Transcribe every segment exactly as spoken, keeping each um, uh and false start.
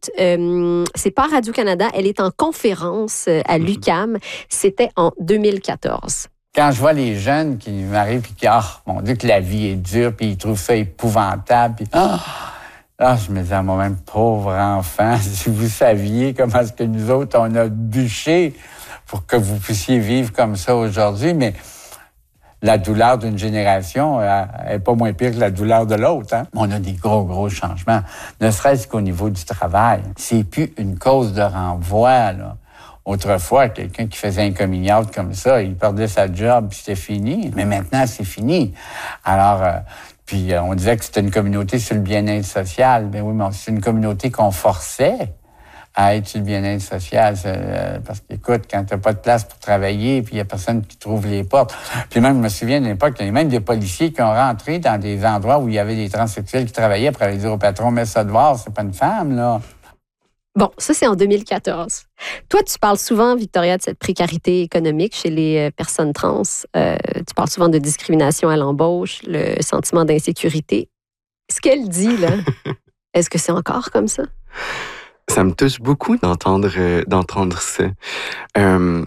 écoute, euh, c'est pas Radio-Canada, elle est en conférence à l'U Q A M. C'était en deux mille quatorze. Quand je vois les jeunes qui m'arrivent et qui, ah, oh, mon Dieu, que la vie est dure, puis ils trouvent ça épouvantable, puis, ah, ah, je me dis à moi-même, pauvre enfant, si vous saviez comment est-ce que nous autres, on a bûché pour que vous puissiez vivre comme ça aujourd'hui, mais la douleur d'une génération n'est pas moins pire que la douleur de l'autre. Hein? On a des gros, gros changements, ne serait-ce qu'au niveau du travail. C'est plus une cause de renvoi, là. Autrefois, quelqu'un qui faisait un coming out comme ça, il perdait sa job, puis c'était fini. Mais maintenant, c'est fini. Alors, euh, puis euh, on disait que c'était une communauté sur le bien-être social. Ben oui, mais c'est une communauté qu'on forçait à être sur le bien-être social. Euh, parce qu'écoute, quand t'as pas de place pour travailler, puis il y a personne qui trouve les portes. Puis même, je me souviens de l'époque, il y a même des policiers qui ont rentré dans des endroits où il y avait des transsexuels qui travaillaient pour aller dire au patron, mets ça dehors, c'est pas une femme, là. Bon, ça, c'est en deux mille quatorze. Toi, tu parles souvent, Victoria, de cette précarité économique chez les personnes trans. Euh, tu parles souvent de discrimination à l'embauche, le sentiment d'insécurité. Ce qu'elle dit, là, est-ce que c'est encore comme ça? Ça me touche beaucoup d'entendre, euh, d'entendre ça. Euh,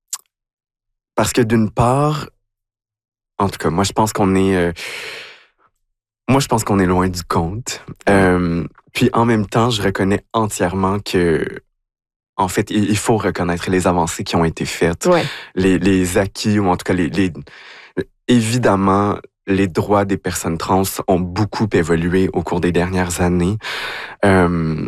parce que d'une part, en tout cas, moi, je pense qu'on est... Euh, moi, je pense qu'on est loin du compte. Euh, puis en même temps, je reconnais entièrement que, en fait, il faut reconnaître les avancées qui ont été faites, ouais. les, les acquis, ou en tout cas, les, les, évidemment, les droits des personnes trans ont beaucoup évolué au cours des dernières années. Euh,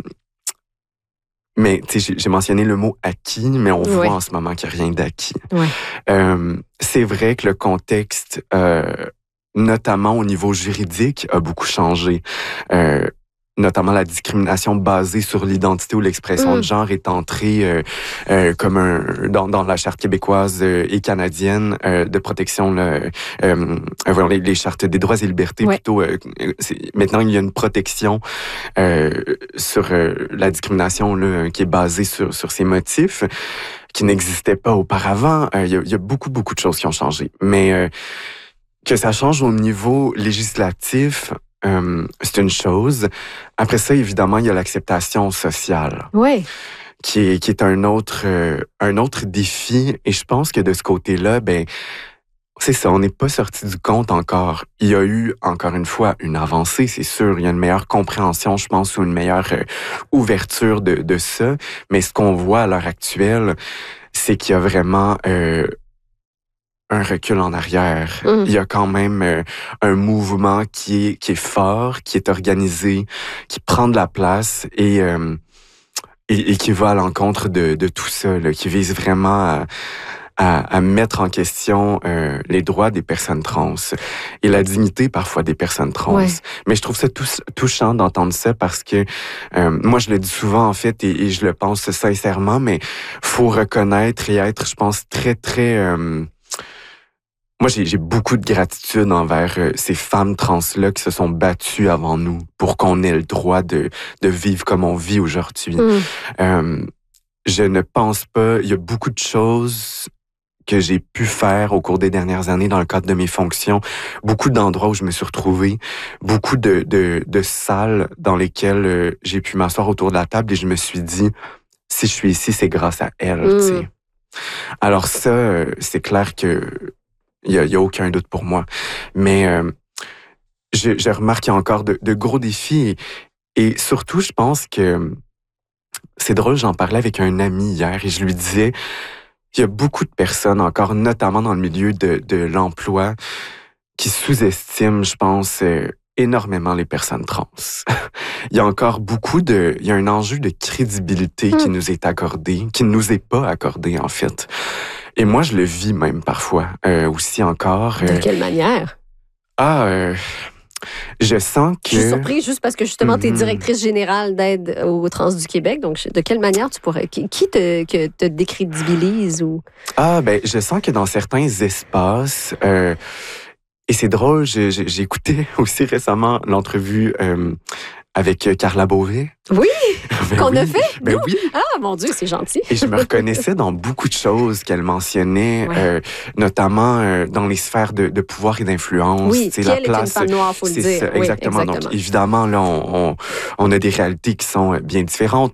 mais, tu sais, j'ai mentionné le mot acquis, mais on ouais. voit en ce moment qu'il n'y a rien d'acquis. Ouais. Euh, c'est vrai que le contexte... Euh, notamment au niveau juridique, a beaucoup changé. Euh, notamment la discrimination basée sur l'identité ou l'expression mmh. de genre est entrée euh, euh, comme un dans, dans la charte québécoise euh, et canadienne euh, de protection là, euh, euh, les, les chartes des droits et libertés ouais. plutôt euh, c'est, maintenant il y a une protection euh, sur euh, la discrimination là, qui est basée sur sur ces motifs qui n'existait pas auparavant. Euh, il, y a, il y a beaucoup beaucoup de choses qui ont changé, mais euh, que ça change au niveau législatif, euh, c'est une chose. Après ça, évidemment, il y a l'acceptation sociale. Oui. Qui est, qui est un autre, euh, un autre défi. Et je pense que de ce côté-là, ben, c'est ça, on n'est pas sorti du compte encore. Il y a eu, encore une fois, une avancée, c'est sûr. Il y a une meilleure compréhension, je pense, ou une meilleure euh, ouverture de, de ça. Mais ce qu'on voit à l'heure actuelle, c'est qu'il y a vraiment... Euh, un recul en arrière. Mmh. Il y a quand même euh, un mouvement qui est, qui est fort, qui est organisé, qui prend de la place et, euh, et, et qui va à l'encontre de, de tout ça, là, qui vise vraiment à, à, à mettre en question euh, les droits des personnes trans et la dignité parfois des personnes trans. Ouais. Mais je trouve ça tous, touchant d'entendre ça parce que euh, moi, je le dis souvent en fait et, et je le pense sincèrement, mais faut reconnaître et être, je pense, très, très... Euh, Moi, j'ai, j'ai beaucoup de gratitude envers euh, ces femmes trans-là qui se sont battues avant nous pour qu'on ait le droit de, de vivre comme on vit aujourd'hui. Mm. Euh, je ne pense pas... Il y a beaucoup de choses que j'ai pu faire au cours des dernières années dans le cadre de mes fonctions. Beaucoup d'endroits où je me suis retrouvée. Beaucoup de, de, de salles dans lesquelles euh, j'ai pu m'asseoir autour de la table et je me suis dit, si je suis ici, c'est grâce à elle. Mm. T'sais. Alors ça, euh, c'est clair que... Il n'y a, a aucun doute pour moi. Mais euh, je, je remarque qu'il y a encore de, de gros défis. Et, et surtout, je pense que... C'est drôle, j'en parlais avec un ami hier et je lui disais il y a beaucoup de personnes encore, notamment dans le milieu de, de l'emploi, qui sous-estiment, je pense, euh, énormément les personnes trans. Il y a encore beaucoup de... Il y a un enjeu de crédibilité mmh. qui nous est accordé, qui ne nous est pas accordé, en fait. Et moi, je le vis même parfois, euh, aussi encore. De euh, quelle manière? Ah, euh, je sens que... Je suis surprise juste parce que, justement, mm-hmm. tu es directrice générale d'aide aux trans du Québec. Donc, de quelle manière tu pourrais... Qui te, que te décrédibilise ou... Ah, ben, je sens que dans certains espaces... Euh, et c'est drôle, j'ai, j'ai écouté aussi récemment l'entrevue euh, avec Carla Beauvais. Oui, ben qu'on oui, a fait, ben nous. Oui. Ah, mon Dieu, c'est gentil. Et je me reconnaissais dans beaucoup de choses qu'elle mentionnait, ouais. euh, notamment euh, dans les sphères de, de pouvoir et d'influence. Oui, puis la elle place, est une femme noire, il faut le dire. Ça, exactement. Oui, exactement. Donc, évidemment, là, on, on, on a des réalités qui sont bien différentes.